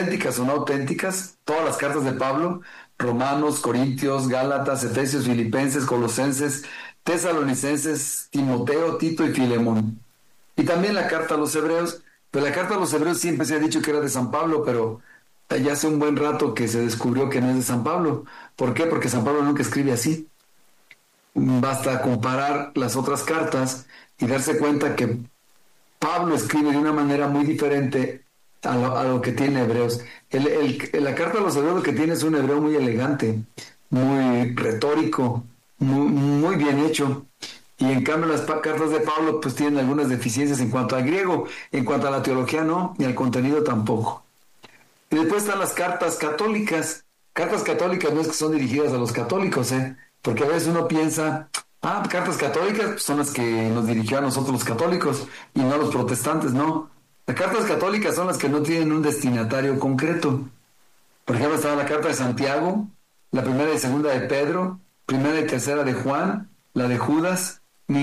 auténticas o no auténticas, todas las cartas de Pablo, Romanos, Corintios, Gálatas, Efesios, Filipenses, Colosenses, Tesalonicenses, Timoteo, Tito y Filemón. Y también la carta a los Hebreos, pero la carta a los Hebreos siempre se ha dicho que era de San Pablo, pero ya hace un buen rato que se descubrió que no es de San Pablo. ¿Por qué? Porque San Pablo nunca escribe así. Basta comparar las otras cartas y darse cuenta que Pablo escribe de una manera muy diferente a lo que tiene Hebreos. La carta a los Hebreos lo que tiene es un hebreo muy elegante, muy retórico, muy bien hecho. Y en cambio las cartas de Pablo pues tienen algunas deficiencias en cuanto al griego, en cuanto a la teología no, y al contenido tampoco. Y después están las cartas católicas. Cartas católicas no es que son dirigidas a los católicos, ¿eh? Porque a veces uno piensa, cartas católicas son las que nos dirigió a nosotros los católicos y no a los protestantes, no. Las cartas católicas son las que no tienen un destinatario concreto. Por ejemplo, estaba la carta de Santiago, la primera y segunda de Pedro, primera y tercera de Juan, la de Judas.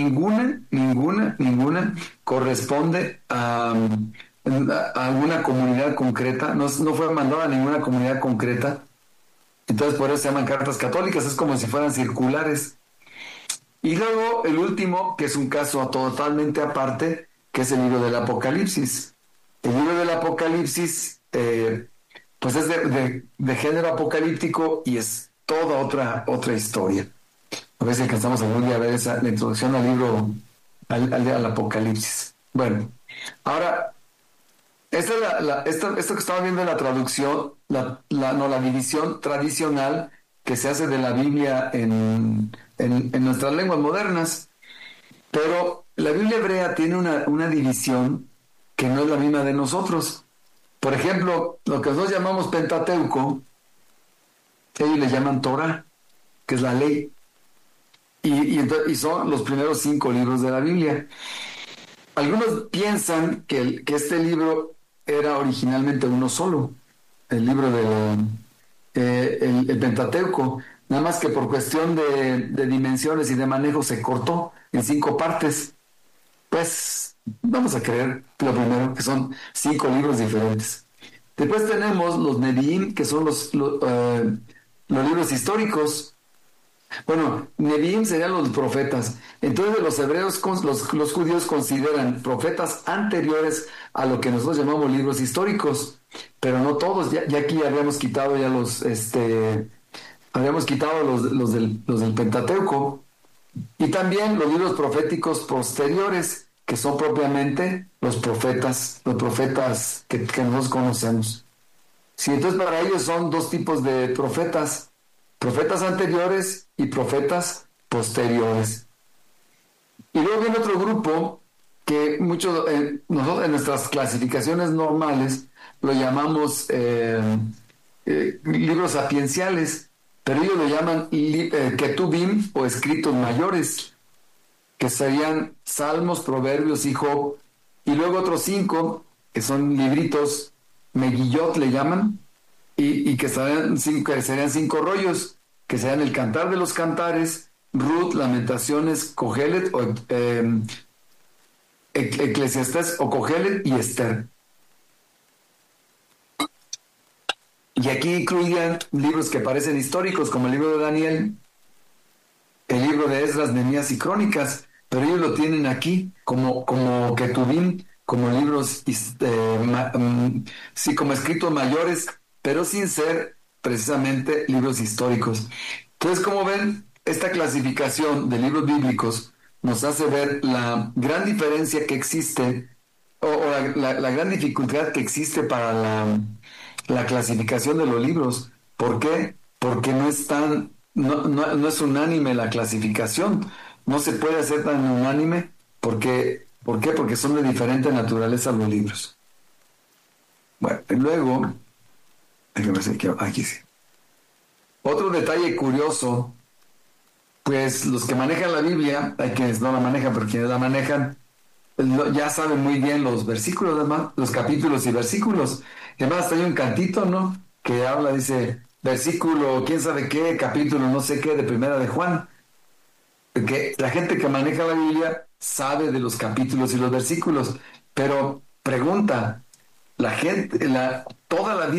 Ninguna corresponde a alguna comunidad concreta. No, no fue mandada a ninguna comunidad concreta. Entonces por eso se llaman cartas católicas, es como si fueran circulares. Y luego el último, que es un caso totalmente aparte, que es el libro del Apocalipsis. El libro del Apocalipsis, pues es de género apocalíptico y es toda otra historia. A ver si alcanzamos algún día a ver la introducción al libro, al Apocalipsis. Bueno, ahora, esto que estamos viendo en la traducción, la división tradicional que se hace de la Biblia en nuestras lenguas modernas, pero la Biblia hebrea tiene una división que no es la misma de nosotros. Por ejemplo, lo que nosotros llamamos Pentateuco, ellos le llaman Torah, que es la ley, y son los primeros 5 libros de la Biblia. Algunos piensan que este libro era originalmente uno solo, el libro el Pentateuco, nada más que por cuestión de dimensiones y de manejo se cortó en 5 partes. Pues vamos a creer lo primero, que son 5 libros diferentes. Después tenemos los Nevi'im, que son los libros históricos. Bueno, Nevi'im serían los profetas. Entonces los hebreos, los judíos consideran profetas anteriores a lo que nosotros llamamos libros históricos, pero no todos. Ya aquí habíamos quitado ya los del Pentateuco, y también los libros proféticos posteriores, que son propiamente los profetas que nosotros conocemos. Sí, entonces para ellos son 2 tipos de profetas anteriores y profetas posteriores. Y luego viene otro grupo que nosotros en nuestras clasificaciones normales lo llamamos libros sapienciales, pero ellos lo llaman Ketubim o escritos mayores, que serían Salmos, Proverbios y Job, y luego otros 5 que son libritos Megillot le llaman, y que serían 5 rollos, que serían el Cantar de los Cantares, Ruth, Lamentaciones, Cogelet, Eclesiastés o Cogelet y Esther. Y aquí incluían libros que parecen históricos, como el libro de Daniel, el libro de Esdras, Nehemías y Crónicas, pero ellos lo tienen aquí como Ketubim, como libros, sí, como escritos mayores, pero sin ser precisamente libros históricos. Entonces, como ven, esta clasificación de libros bíblicos nos hace ver la gran diferencia que existe, o la gran dificultad que existe para la clasificación de los libros. ¿Por qué? Porque no es unánime la clasificación. No se puede hacer tan unánime. ¿Por qué? Porque son de diferente naturaleza los libros. Bueno, y luego, aquí sí. Otro detalle curioso, pues los que manejan la Biblia, hay quienes no la manejan, pero quienes la manejan, ya saben muy bien los versículos, además, los capítulos y versículos. Y además hay un cantito, ¿no? Que habla, dice, versículo, quién sabe qué, capítulo, no sé qué, de Primera de Juan. Que la gente que maneja la Biblia sabe de los capítulos y los versículos, pero pregunta, toda la Biblia